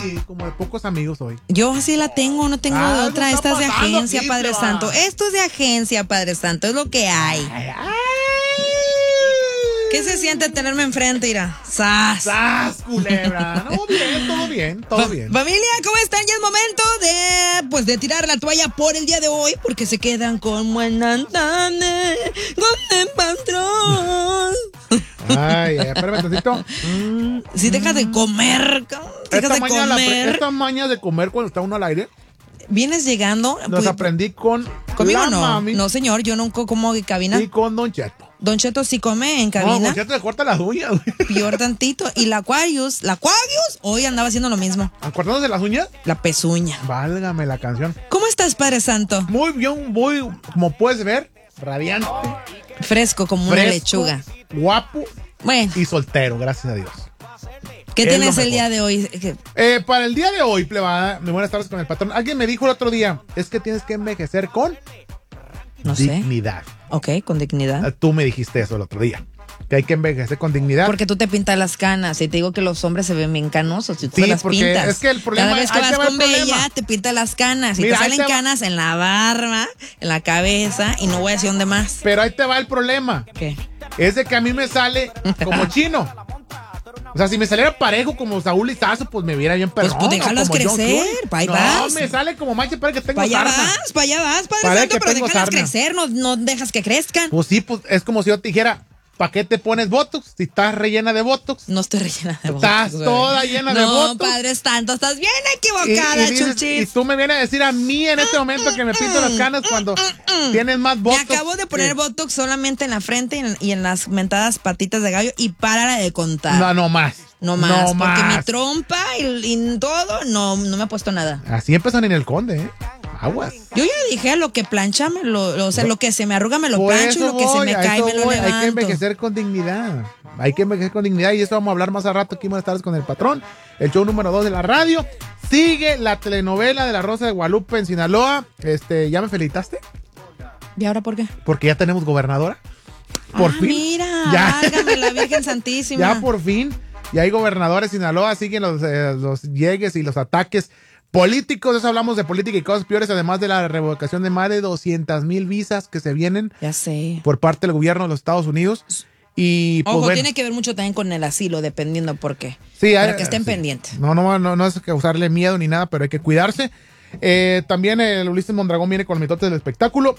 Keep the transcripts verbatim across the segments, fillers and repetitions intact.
sí, como de pocos amigos hoy. Yo sí la tengo, no tengo Ah, de otra. ¿qué Esta está es de pasando agencia, aquí, Padre pleba? Santo. Esto es de agencia, Padre Santo. Es lo que hay. Ay, ay. ¿Qué se siente tenerme enfrente, Ira? ¡Sas! ¡Sas, culebra! No, bien, todo bien, todo Fa- bien. Familia, ¿cómo están? Ya es momento de, pues, de tirar la toalla por el día de hoy, porque se quedan con Buenantane, con el patrón. Ay, ay, espérame tantito. Mm, Si dejas de comer, cabrón, dejas esta de maña, la, comer. estas mañas de comer cuando está uno al aire, Vienes llegando. las pues, aprendí con ¿Conmigo la no? mami No, señor, yo nunca como en cabina. y con Don Cheto. Don Cheto sí come en No, cabina. Don Cheto le corta las uñas, güey. Peor tantito. Y la Aquarius, la Aquarius, hoy andaba haciendo lo mismo. ¿Acordándose las uñas? La pezuña. Válgame la canción. ¿Cómo estás, Padre Santo? Muy bien, muy, como puedes ver, radiante, Fresco como una fresco, lechuga. guapo Bueno, y soltero, gracias a Dios. ¿qué es tienes lo el mejor. día de hoy? ¿Qué- Eh, para el día de hoy, plebada, de buenas tardes con el patrón. Alguien me dijo el otro día, es que tienes que envejecer con No sé. dignidad. Ok, con dignidad. Ah, Tú me dijiste eso el otro día, que hay que envejecer con dignidad. Porque tú te pintas las canas y te digo que los hombres se ven bien canosos y tú Sí, te las porque pintas. es que el problema- Cada vez que ahí vas te va el con problema. Bella, te pintas las canas y Mira, te ahí salen te va- canas en la barba, en la cabeza y no voy a decir dónde más. Pero ahí te va el problema. ¿Qué? Es de que a mí me sale como chino. O sea, si me saliera parejo como Saúl Lizazo, pues me viera bien Pues, perrón. pues, déjalos como John crecer, Cruise. pa' ahí no, vas. me sale como mancha, para que tengo Para allá sarna. vas, para allá vas, Padre Parece Santo, que pero tengo déjalas sarna. crecer, no, no dejas que crezcan. Pues sí, pues es como si yo te dijera, ¿para qué te pones Botox? Si estás rellena de Botox. No estoy rellena de botox. Estás güey. toda llena de No, botox. Padre Santo, estás bien Y, equivocada, y dices- y chuchis. tú me vienes a decir a mí en este momento que me pinto las canas cuando tienes más Me Botox. acabo de poner que- botox solamente en la frente y en, y en las mentadas patitas de gallo y párala de contar. No, no más. No más, No porque más. mi trompa y, y todo, no, no me ha puesto nada. Así empezaron en el Conde, ¿eh? Aguas. Yo ya dije, lo que plancha, me lo, lo- o sea, lo que se me arruga me lo Por plancho y eso lo que se voy, me a cae eso me lo voy. levanto. Hay que envejecer con dignidad. Hay que envejecer con dignidad y eso vamos a hablar más a rato aquí. Buenas tardes con el patrón. El show número dos de la radio. Sigue la telenovela de La Rosa de Guadalupe en Sinaloa. Este, ¿ya me felicitaste? ¿Y ahora por qué? Porque ya tenemos gobernadora. Por ah, fin. mira, Ya. válgame la Virgen Santísima. Ya por fin. Y hay gobernadores de Sinaloa. Siguen los, eh, los llegues y los ataques políticos. Eso hablamos de política y cosas peores. Además de la revocación de más de doscientas mil visas que se vienen Ya sé. por parte del gobierno de los Estados Unidos. Y pues Ojo, bueno. tiene que ver mucho también con el asilo, dependiendo por qué. Sí, Para hay- que estén sí. pendientes. No, no, no, no es causarle miedo ni nada, pero hay que cuidarse. Eh, también el Ulises Mondragón viene con el mitote del espectáculo.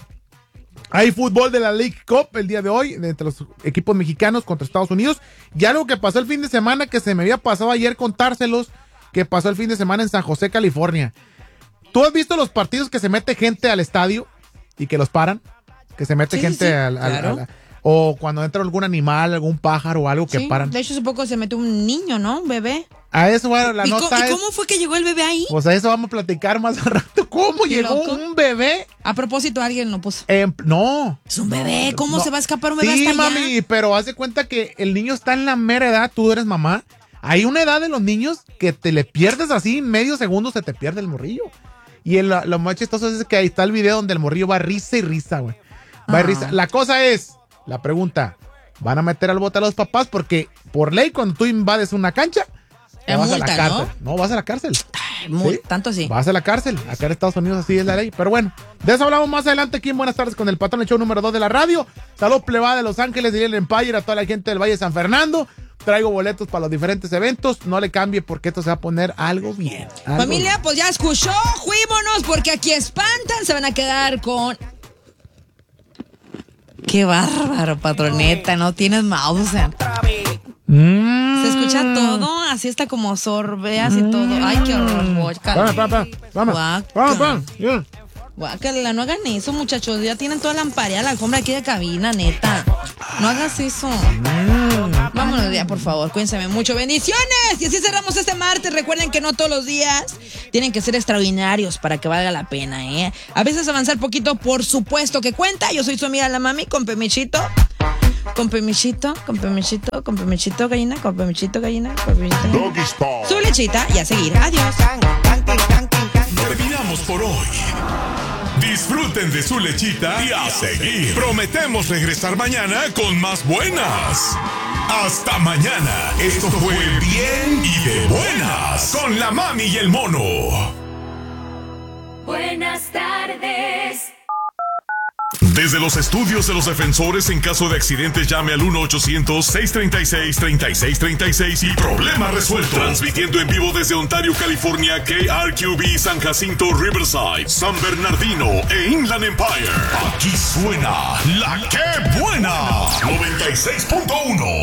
Hay fútbol de la League Cup el día de hoy, entre los equipos mexicanos contra Estados Unidos. Y algo que pasó el fin de semana, que se me había pasado ayer contárselos, que pasó el fin de semana en San José, California. ¿Tú has visto los partidos que se mete gente al estadio y que los paran? Que se mete Sí, gente sí, al... al- claro. al- o cuando entra algún animal, algún pájaro o algo que Sí, paran. de hecho, hace poco se metió un niño, ¿no? Un bebé. A eso, bueno, la ¿Y, nota co- y es... cómo fue que llegó el bebé ahí? Pues a eso vamos a platicar más al rato. ¿Cómo Qué llegó loco. un bebé? A propósito, alguien lo puso. en- no. Es un bebé, ¿cómo No. se va a escapar un bebé Sí, hasta allá? mami, pero haz de cuenta que el niño está en la mera edad, tú eres mamá. Hay una edad de los niños que te le pierdes así, en medio segundo se te pierde el morrillo. Y el- lo más chistoso es que ahí está el video donde el morrillo va risa y risa, güey. Va y Ah. risa. La cosa es, la pregunta, ¿van a meter al bote a los papás? Porque por ley, cuando tú invades una cancha, te Es vas multa, a la cárcel. ¿no? No, vas a la cárcel. Muy- ¿Sí? Tanto así. Vas a la cárcel. Acá en Estados Unidos así es la ley. Pero bueno, de eso hablamos más adelante aquí en Buenas tardes con el patrón, el show número dos de la radio. Salud plebada de Los Ángeles, de el Empire, a toda la gente del Valle de San Fernando. Traigo boletos para los diferentes eventos. No le cambie porque esto se va a poner algo bien. algo Familia, pues ya escuchó, juímonos, porque aquí espantan, se van a quedar con... Qué bárbaro, patroneta, no tienes mouse. bien. Se escucha todo, así está como sorbeas y todo. Ay, qué horror, guácala. Vamos, vamos, vamos. Guácala. Vamos, vamos. Yeah. Guácala, no hagan eso, muchachos. Ya tienen toda la amparea, la alfombra aquí de cabina, neta. No hagas eso. Vámonos ya, por favor. Cuídense mucho. Bendiciones. Y así cerramos este martes. Recuerden que no todos los días tienen que ser extraordinarios para que valga la pena, ¿eh? A veces avanzar poquito, por supuesto que cuenta. Yo soy su amiga la mami, con permichito. Con permichito, con permichito, con permichito, gallina, con permichito, gallina, con permichito. Doggy Style. Su lechita y a seguir. Adiós. Terminamos por hoy. Disfruten de su lechita y a seguir. Prometemos regresar mañana con más buenas. Hasta mañana. Esto fue Bien y de Buenas con la Mami y el Mono. Buenas tardes. Desde los estudios de los defensores, en caso de accidentes, llame al uno ochocientos, seiscientos treinta y seis, treinta y seis treinta y seis y problema resuelto. Transmitiendo en vivo desde Ontario, California, K R Q B, San Jacinto, Riverside, San Bernardino e Inland Empire. Aquí suena La Que Buena, noventa y seis punto uno.